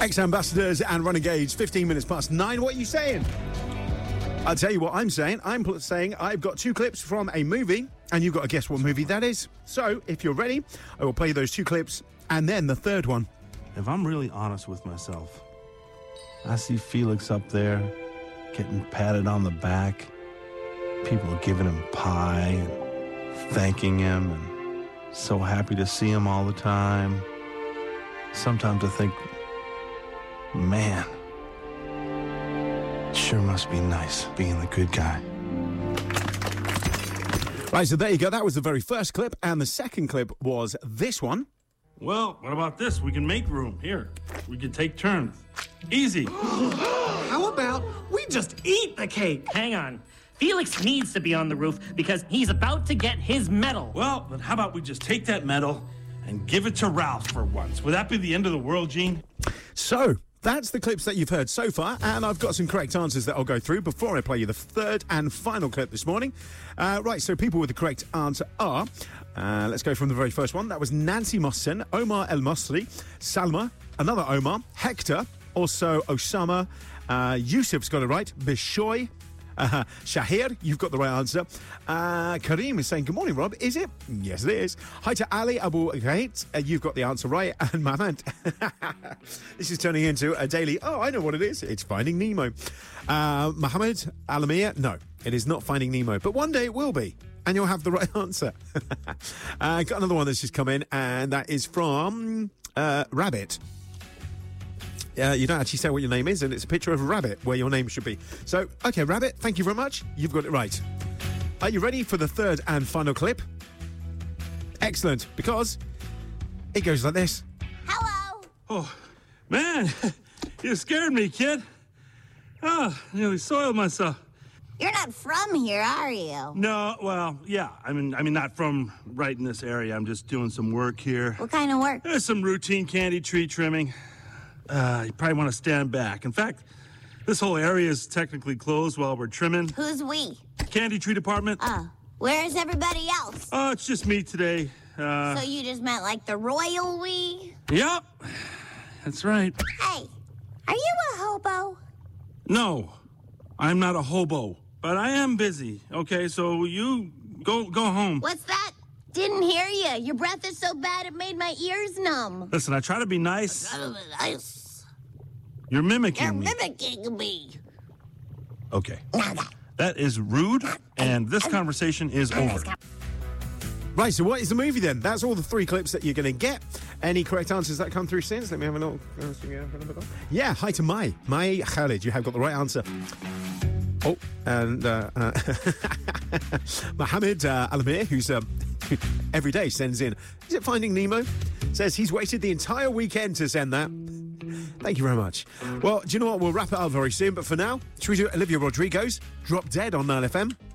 Ex-Ambassadors and Renegades, 15 minutes past 9. What are you saying? I'll tell you what I'm saying. I'm saying I've got 2 clips from a movie, and you've got to guess what movie that is. So, if you're ready, I will play those 2 clips, and then the third one. If I'm really honest with myself, I see Felix up there getting patted on the back, people giving him pie and thanking him, and so happy to see him all the time. Sometimes I think, man, it sure must be nice being the good guy. Right, so there you go. That was the very first clip, and the second clip was this one. Well, what about this? We can make room. Here, we can take turns. Easy. How about we just eat the cake? Hang on. Felix needs to be on the roof because he's about to get his medal. Well, then how about we just take that medal and give it to Ralph for once? Would that be the end of the world, Gene? So, that's the clips that you've heard so far, and I've got some correct answers that I'll go through before I play you the third and final clip this morning. Right, so people with the correct answer are, let's go from the very first one. That was Nancy Mohsen, Omar El Mosri, Salma, another Omar, Hector, also Osama, Yusuf's got it right, Bishoy, Shahir, you've got the right answer. Kareem is saying, good morning, Rob. Is it? Yes, it is. Hi to Ali Abu Ghait. You've got the answer right. And Mahmoud. This is turning into a daily, oh, I know what it is. It's Finding Nemo. Mohammed Alamir, no, it is not Finding Nemo. But one day it will be. And you'll have the right answer. Got another one that's just come in. And that is from Rabbit. You don't actually say what your name is, and it's a picture of a rabbit where your name should be. So, okay, Rabbit, thank you very much. You've got it right. Are you ready for the third and final clip? Excellent, because it goes like this. Hello. Oh, man, you scared me, kid. Oh, nearly soiled myself. You're not from here, are you? No, well, yeah. I mean, not from right in this area. I'm just doing some work here. What kind of work? There's some routine candy tree trimming. You probably want to stand back. In fact, this whole area is technically closed while we're trimming. Who's we? Candy tree department. Oh, where's everybody else? Oh, it's just me today. So you just meant like the royal we? Yep, that's right. Hey, are you a hobo? No, I'm not a hobo, but I am busy. Okay, so you go home. What's that? Didn't hear you. Your breath is so bad it made my ears numb. Listen, I try to be nice. Nice. You're mimicking You're me. mimicking me. Okay. That is rude, and this conversation is over. Right, so what is the movie then? That's all the 3 clips that you're going to get. Any correct answers that come through since? Let me have a look. Yeah, hi to Mai Khalid. You have got the right answer. Oh, and Mohammed Alamir, who's every day sends in, is it Finding Nemo? Says he's waited the entire weekend to send that. Thank you very much. Well, do you know what? We'll wrap it up very soon, but for now, should we do Olivia Rodrigo's Drop Dead on 9FM?